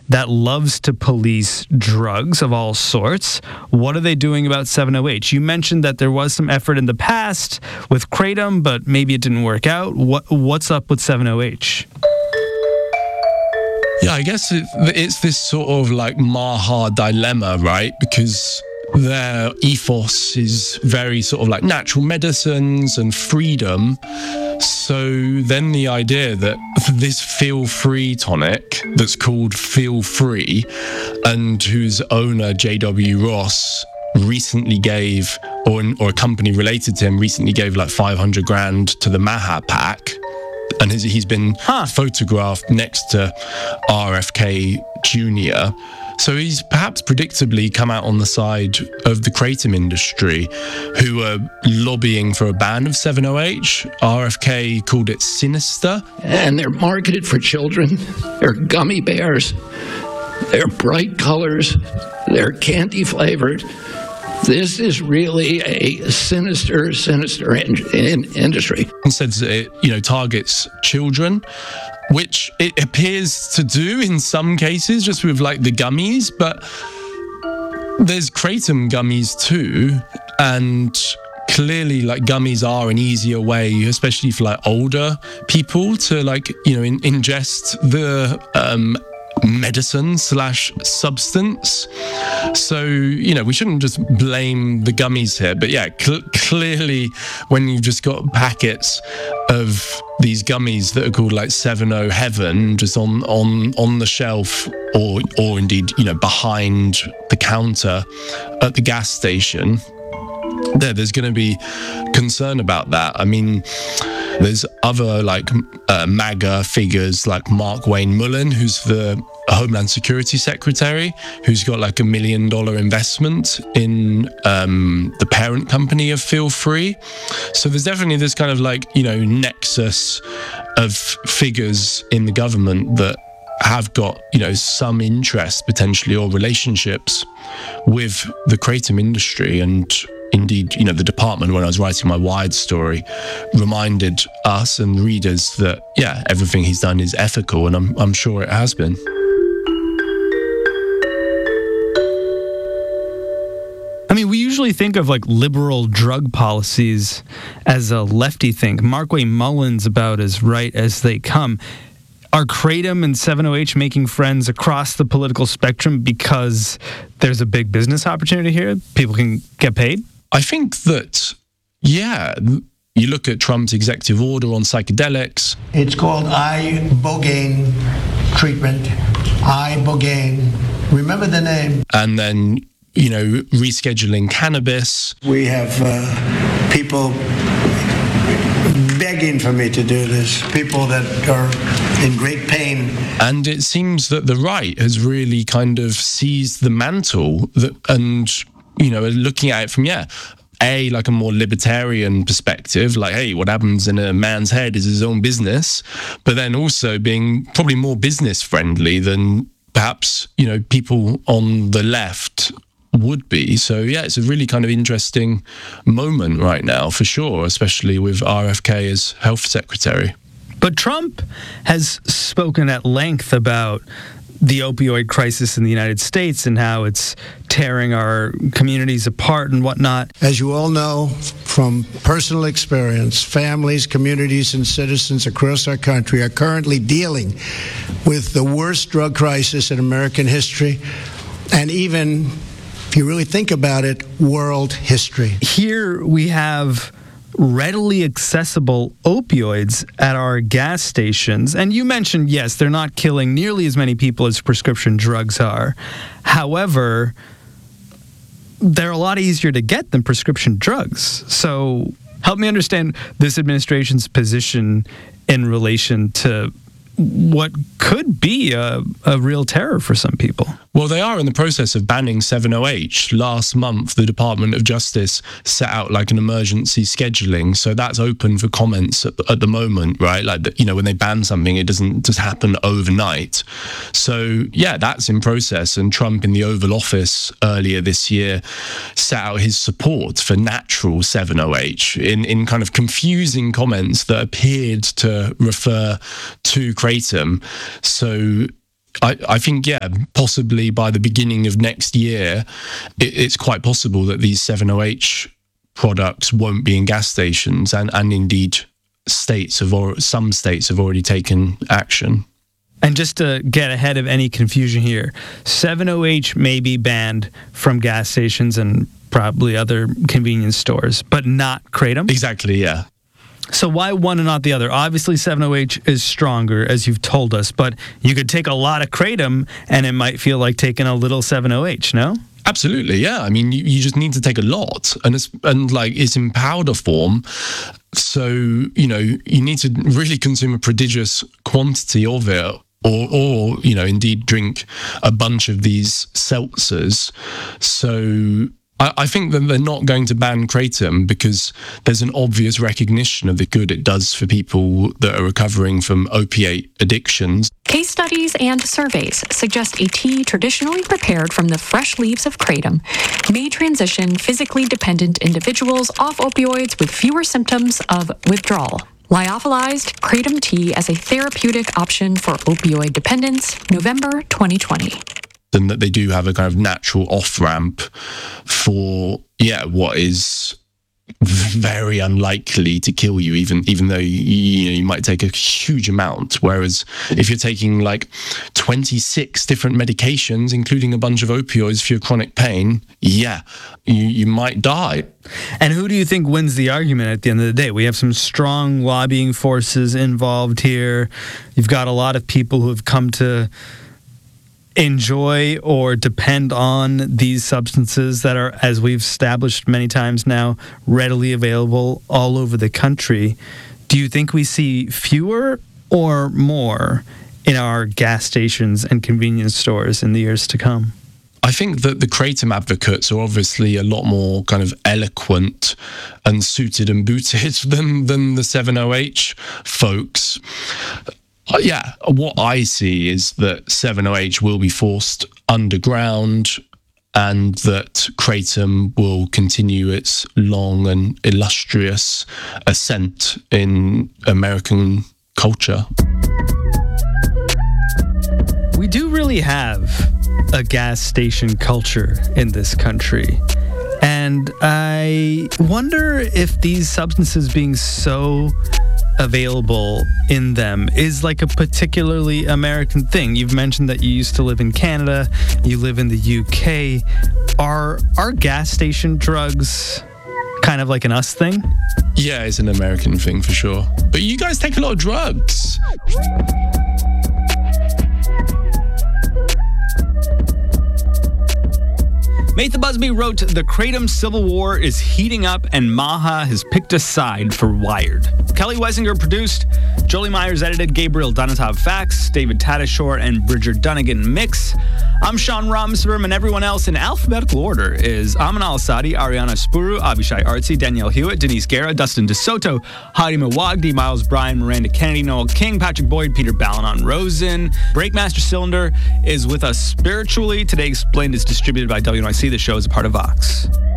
that loves to police drugs of all sorts. What are they doing about 7-OH? You mentioned that there was some effort in the past with Kratom, but maybe it didn't work out. What's up with 7-OH? Yeah, I guess it's this sort of like Maha dilemma, right? Because their ethos is very sort of like natural medicines and freedom. So then the idea that this Feel Free tonic that's called Feel Free and whose owner J.W. Ross recently gave, or a company related to him recently gave like 500 grand to the Maha PAC, and he's been photographed next to RFK Jr. So he's perhaps predictably come out on the side of the Kratom industry, who are lobbying for a ban of 7-OH. RFK called it sinister. And they're marketed for children. They're gummy bears. They're bright colors. They're candy flavored. This is really a sinister industry. And says it, targets children, which it appears to do in some cases, just with like the gummies. But there's Kratom gummies too, and clearly like gummies are an easier way, especially for like older people, to like ingest the medicine / substance. So we shouldn't just blame the gummies here, but yeah, clearly when you've just got packets of these gummies that are called like 7-O Heaven just on the shelf, or indeed behind the counter at the gas station, there's going to be concern about that. I mean, there's other like MAGA figures like Mark Wayne Mullen, who's the Homeland Security Secretary, who's got like $1 million investment in the parent company of Feel Free. So there's definitely this kind of like, nexus of figures in the government that have got, some interest potentially or relationships with the Kratom industry. And indeed, the department, when I was writing my Wired story, reminded us and readers that, yeah, everything he's done is ethical, and I'm sure it has been. I mean, we usually think of like liberal drug policies as a lefty thing. Mark Wayne Mullen's about as right as they come. Are Kratom and 7-OH making friends across the political spectrum because there's a big business opportunity here? People can get paid? I think that, yeah, you look at Trump's executive order on psychedelics. It's called ibogaine treatment. Ibogaine. Remember the name. And then, rescheduling cannabis. We have people begging for me to do this, people that are in great pain. And it seems that the right has really kind of seized the mantle and looking at it from, like a more libertarian perspective, like, hey, what happens in a man's head is his own business, but then also being probably more business friendly than perhaps, people on the left would be. So yeah, it's a really kind of interesting moment right now for sure, especially with RFK as health secretary. But Trump has spoken at length about the opioid crisis in the United States and how it's tearing our communities apart and whatnot. As you all know from personal experience, families, communities, and citizens across our country are currently dealing with the worst drug crisis in American history, and even, if you really think about it, world history. Here we have readily accessible opioids at our gas stations. And you mentioned, yes, they're not killing nearly as many people as prescription drugs are. However, they're a lot easier to get than prescription drugs. So help me understand this administration's position in relation to what could be a real terror for some people. Well, they are in the process of banning 7-OH. Last month, the Department of Justice set out like an emergency scheduling. So that's open for comments at the moment, right? Like, when they ban something, it doesn't just happen overnight. So yeah, that's in process. And Trump in the Oval Office earlier this year set out his support for natural 7-OH in kind of confusing comments that appeared to refer to Kratom. So I think, yeah, possibly by the beginning of next year, it's quite possible that these 7-OH products won't be in gas stations, and indeed some states have already taken action. And just to get ahead of any confusion here, 7-OH may be banned from gas stations and probably other convenience stores, but not kratom? Exactly, yeah. So why one and not the other? Obviously, 7-OH is stronger, as you've told us, but you could take a lot of kratom and it might feel like taking a little 7-OH, no? Absolutely, yeah. I mean, you just need to take a lot, and it's in powder form. So, you need to really consume a prodigious quantity of it, or indeed drink a bunch of these seltzers. So I think that they're not going to ban kratom because there's an obvious recognition of the good it does for people that are recovering from opiate addictions. Case studies and surveys suggest a tea traditionally prepared from the fresh leaves of kratom may transition physically dependent individuals off opioids with fewer symptoms of withdrawal. Lyophilized kratom tea as a therapeutic option for opioid dependence, November 2020. And that they do have a kind of natural off-ramp for, what is very unlikely to kill you, even though you might take a huge amount. Whereas if you're taking like 26 different medications, including a bunch of opioids for your chronic pain, you might die. And who do you think wins the argument at the end of the day? We have some strong lobbying forces involved here. You've got a lot of people who have come to enjoy or depend on these substances that are, as we've established many times now, readily available all over the country. Do you think we see fewer or more in our gas stations and convenience stores in the years to come? I think that the kratom advocates are obviously a lot more kind of eloquent and suited and booted than the 7-OH folks. What I see is that 7-OH will be forced underground and that kratom will continue its long and illustrious ascent in American culture. We do really have a gas station culture in this country. And I wonder if these substances being so available in them is like a particularly American thing. You've mentioned that you used to live in Canada, you live in the UK. Are gas station drugs kind of like an us thing? Yeah, it's an American thing for sure. But you guys take a lot of drugs. Matha Busby wrote, "The Kratom Civil War is heating up and Maha has picked a side for Wired." Kelly Wessinger produced, Jolie Myers edited, Gabriel Donatov faxed, David Tadashore and Bridger Dunnigan mix. I'm Sean Ramsberg, and everyone else in alphabetical order is Amin Al-Asadi, Ariana Spuru, Avishai Artsy, Danielle Hewitt, Denise Guerra, Dustin DeSoto, Heidi Mawagdi, Miles Bryan, Miranda Kennedy, Noel King, Patrick Boyd, Peter Balanon Rosen. Breakmaster Cylinder is with us spiritually. Today Explained is distributed by WNYC. The show is a part of Vox.